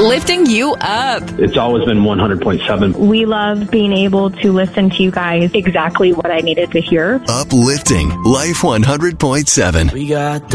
lifting you up. It's always been 100.7. We love being able to listen to you guys exactly what I needed to hear. Uplifting Life 100.7. We got